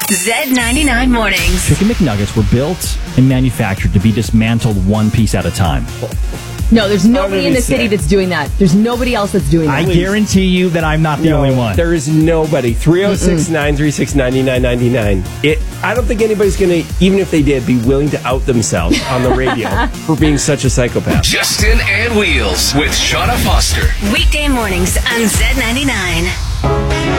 Z99 Mornings. Chicken McNuggets were built and manufactured to be dismantled one piece at a time. No, there's nobody in the city that's doing that. There's nobody else that's doing that. I guarantee you that I'm not the only one. There is nobody. 306-936-9999. I don't think anybody's going to, even if they did, be willing to out themselves on the radio for being such a psychopath. Justin and Wheels with Shauna Foster. Weekday mornings on Z99.